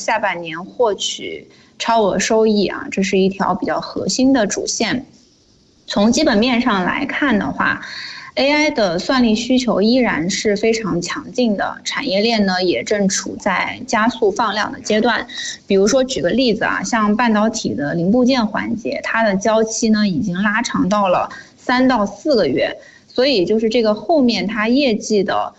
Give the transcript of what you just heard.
下半年获取超额收益啊，这是一条比较核心的主线。从基本面上来看的话，AI 的算力需求依然是非常强劲的，产业链呢也正处在加速放量的阶段。比如说举个例子啊，像半导体的零部件环节，它的交期呢已经拉长到了3到4个月，所以就是这个后面它业绩的